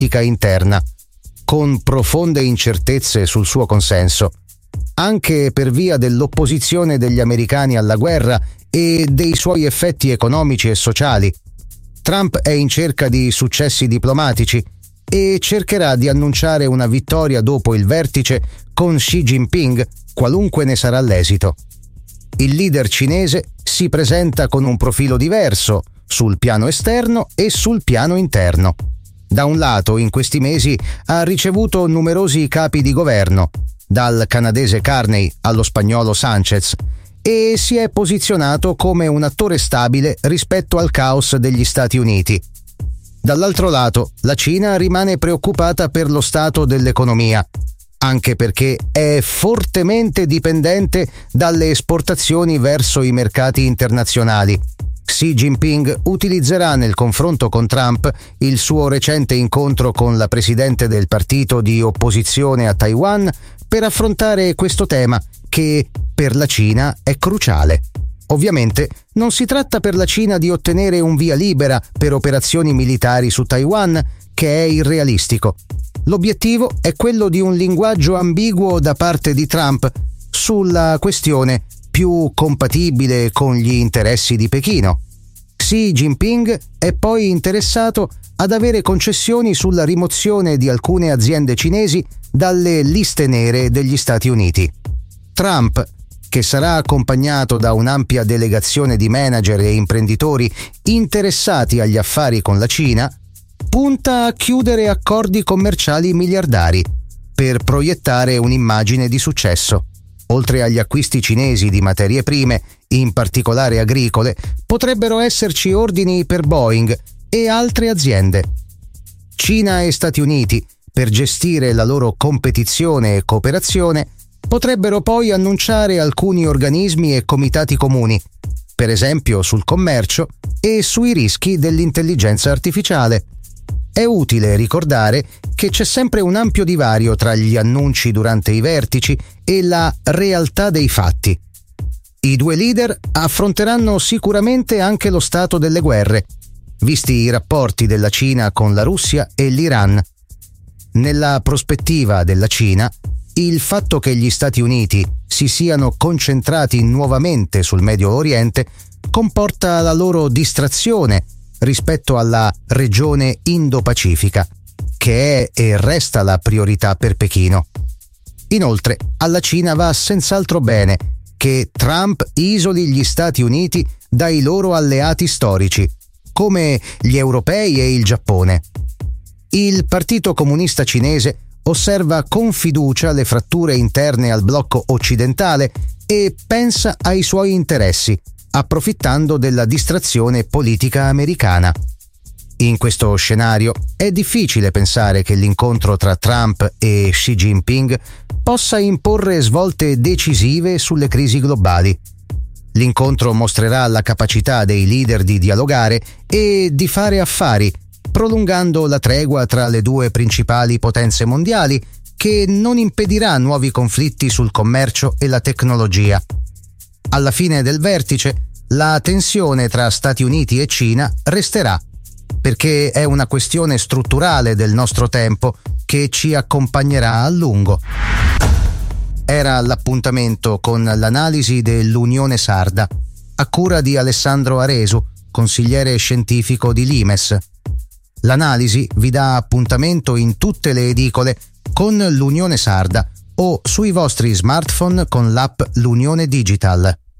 politica interna, con profonde incertezze sul suo consenso, anche per via dell'opposizione degli americani alla guerra e dei suoi effetti economici e sociali. Trump è in cerca di successi diplomatici e cercherà di annunciare una vittoria dopo il vertice con Xi Jinping, qualunque ne sarà l'esito. Il leader cinese si presenta con un profilo diverso sul piano esterno e sul piano interno. Da un lato, in questi mesi ha ricevuto numerosi capi di governo, dal canadese Carney allo spagnolo Sanchez, e si è posizionato come un attore stabile rispetto al caos degli Stati Uniti. Dall'altro lato, la Cina rimane preoccupata per lo stato dell'economia, anche perché è fortemente dipendente dalle esportazioni verso i mercati internazionali. Xi Jinping utilizzerà nel confronto con Trump il suo recente incontro con la presidente del partito di opposizione a Taiwan per affrontare questo tema che per la Cina è cruciale. Ovviamente non si tratta per la Cina di ottenere un via libera per operazioni militari su Taiwan, che è irrealistico. L'obiettivo è quello di un linguaggio ambiguo da parte di Trump sulla questione più compatibile con gli interessi di Pechino. Xi Jinping è poi interessato ad avere concessioni sulla rimozione di alcune aziende cinesi dalle liste nere degli Stati Uniti. Trump, che sarà accompagnato da un'ampia delegazione di manager e imprenditori interessati agli affari con la Cina, punta a chiudere accordi commerciali miliardari per proiettare un'immagine di successo. Oltre agli acquisti cinesi di materie prime, in particolare agricole, potrebbero esserci ordini per Boeing e altre aziende. Cina e Stati Uniti, per gestire la loro competizione e cooperazione, potrebbero poi annunciare alcuni organismi e comitati comuni, per esempio sul commercio e sui rischi dell'intelligenza artificiale. È utile ricordare che c'è sempre un ampio divario tra gli annunci durante i vertici e la realtà dei fatti. I due leader affronteranno sicuramente anche lo stato delle guerre, visti i rapporti della Cina con la Russia e l'Iran. Nella prospettiva della Cina, il fatto che gli Stati Uniti si siano concentrati nuovamente sul Medio Oriente comporta la loro distrazione rispetto alla regione Indo-Pacifica, che è e resta la priorità per Pechino. Inoltre, alla Cina va senz'altro bene che Trump isoli gli Stati Uniti dai loro alleati storici, come gli europei e il Giappone. Il Partito Comunista Cinese osserva con fiducia le fratture interne al blocco occidentale e pensa ai suoi interessi, approfittando della distrazione politica americana. In questo scenario è difficile pensare che l'incontro tra Trump e Xi Jinping possa imporre svolte decisive sulle crisi globali. L'incontro mostrerà la capacità dei leader di dialogare e di fare affari, prolungando la tregua tra le due principali potenze mondiali, che non impedirà nuovi conflitti sul commercio e la tecnologia. Alla fine del vertice, la tensione tra Stati Uniti e Cina resterà, perché è una questione strutturale del nostro tempo che ci accompagnerà a lungo. Era l'appuntamento con l'analisi dell'Unione Sarda, a cura di Alessandro Aresu, consigliere scientifico di Limes. L'analisi vi dà appuntamento in tutte le edicole con l'Unione Sarda o sui vostri smartphone con l'app L'Unione Digital.